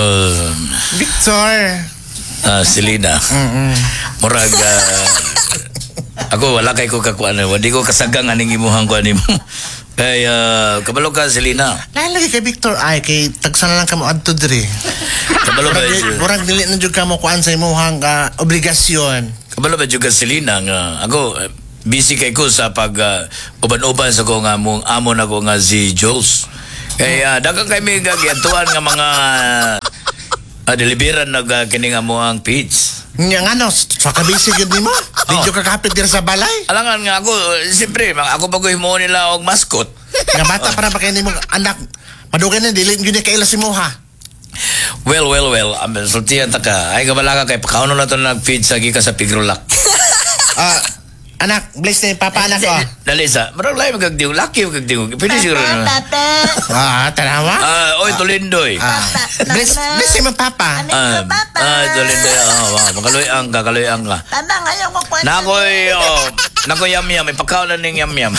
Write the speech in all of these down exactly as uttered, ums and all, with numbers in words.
Uh, Victor. Ah, Selena. Mm-mm. Murag, ah, ako wala kay ko kakuan. Hindi ko kasagang aning imuhang kuan nimo. Kay, uh, kabalo ka, Selena. Lalagi kay Victor ay kay tagsa na lang ka mo adto diri. Kabalo ba, Murag dili na jud ka mo kuan sa imuhang uh, obligasyon. kabalo ba juga, Selena, nga ako, eh, busy kay ko sa pag uh, uban-uban sa ko nga mong amo na ko nga si Jules. Kaya, uh, dagang kay may gagiatuan nga mga uh, deliveran na uh, kining amo ang page. Nya nga no, sa kabisi gud nimo. Di jud ka kapit diri sa balay. Alangan nga ako, siyempre, ako bagoy mo nila og mascot. Nga bata para pa kay nimo anak. Madugay na dili gyud kay ila si Moha. Well, well, well, um, sultihan ta ka. Ay, kabala ka kay pakauno na to nag-feed sa gika sa Pigrolak. Ah, anak, bless na yung papa anak ko. Dali sa, marang lahi magagdiw, laki magagdiw. Pwede siguro na. Papa. Ah, tanawa? Ah, oy, tulindoy. Ah, bless, bless yung papa. Ah, ah, tulindoy. Ah, wow, makaloy ang ka, kaloy ang ka. Papa, ngayon ko kwento. Nakoy, oh, nakoy yam yam, ipakaw na ning yam yam.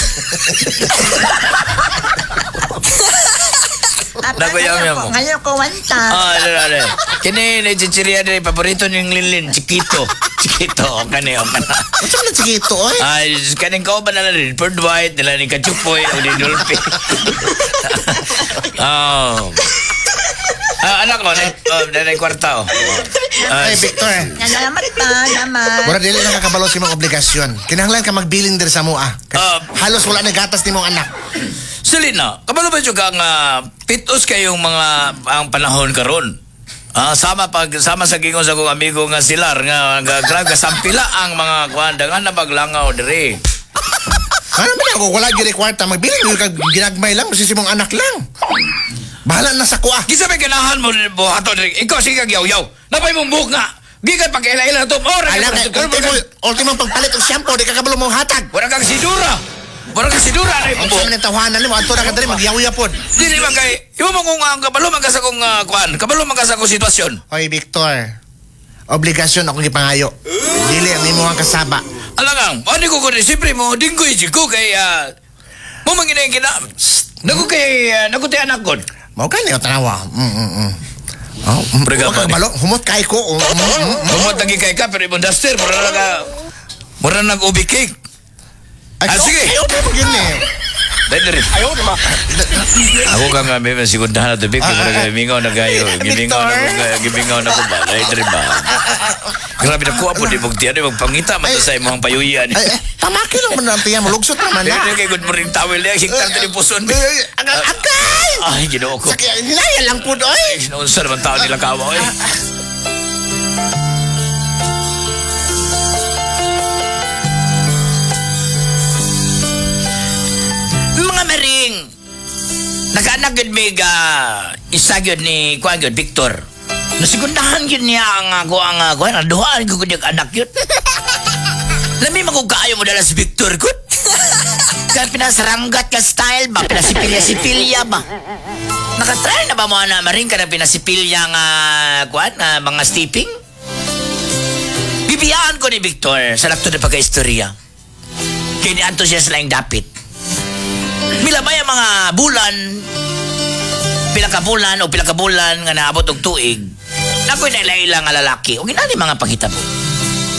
Papa, Nagoyam ngayon yam ko, mo. ngayon ko wanta. Ah, dali, dali. Kini, na chichiria din, paborito niyong linlin, Chiquito. Chiquito, o kani, o kana. Ano sa mga chikito, oy? Ay, kaning kao ba na rin? Bird White, nila ni Kachupoy, o ni Dulpe. Oh. Ah, anak ko, na, oh, na na kwarta, oh. Ah, Ay, Victor. Salamat pa, naman. Mura dili na kakabalo sa mga obligasyon. Kinahanglan ka magbilin diri sa mua. Ah. Halos wala na gatas ni mong anak. Selena, kabalo ba juga nga pitos kayong mga ang panahon karon? Ah, sama pag sama sa gingon sa kong amigo nga Silar nga grab ka sampila ang mga kwanda nga nabaglangaw diri. Ano ba ako wala gyud kwarta magbilin gyud kag ginagmay lang si mong anak lang. Bahala na sa kuha. Kisa may ganahan mo buhato diri. Ikaw sige yaw-yaw. Napay mong buhok nga. Gikan pag ila-ila to. Ora Alam kay ultimo ultimo pagpalit og shampoo di ka kabalo mong hatag. wala kang sidura. Wala kang sidura na Ang imong sa man tawanan nimo adto na ka diri magyaw-yaw pod. Dili man kay imo mo kung ang kabalo man ka sa kong uh, kuan. Kabalo man ka sa kong sitwasyon. Hoy Victor. Obligasyon ako gipangayo. Dili ang nimo ang kasaba. Alangang, ano ko kundi, siyempre mo, dinggoy ko kay, ah, mo manginayin kina, naku kay, uh, naku tayo anak ko. Mao ka niyo tanawa. Mm mm. mm. Oh, Prega huwag pa kang ni. balok, humot kay ko. Mm, mm, mm. Kumot lagi kay ka, pero ibang duster, mura na ka, mura na nag-ubi cake. Ay, Ah, sige. Ayaw mo yun eh. Dahil rin. Ayaw naman. Ako ka nga, may sigundahan na tubig, mura ka, mingaw na gayo, gimingaw na ko, gimingaw na ko ba, dahil rin ba? Grabe na kuha po, di magtiyan, magpangita, matasay mo ang payuyan. Ay, eh, tamaki lang man ang tiyan mo. Lugsot naman na. Dahil kay good morning towel, eh, higtan to ni puson. Ay, ay, ay, Agay! Ay, ginoo ko. Sakit, hinaya lang po doy. Ginoo sa naman tao nila kawa, eh. Mga maring, nagkaanak yun may uh, isa yun ni Kuan yun, Victor. Nasigundahan yun niya ang ako ang ako, naduhaan ko yung anak yun. Lami magkukaayo mo dala si Victor ko. Kaya pinasaranggat ka style ba? Pinasipilya-sipilya ba? Nakatry na ba mo na maring ka na pinasipilya nga Kuan, nga mga steeping? Bibiyaan ko ni Victor sa lakto na pagka-istorya. Kaya nianto siya sa laing dapit. Milabay ang mga bulan, pilakabulan o pilakabulan nga naabot og tuig. Nakoy na ilang nga lalaki o ginani mga panghitabo.